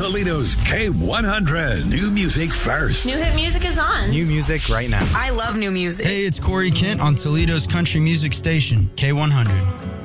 Toledo's K100. New music first. New hit music is on. New music right now. I love new music. Hey, it's Corey Kent on Toledo's country music station, K100.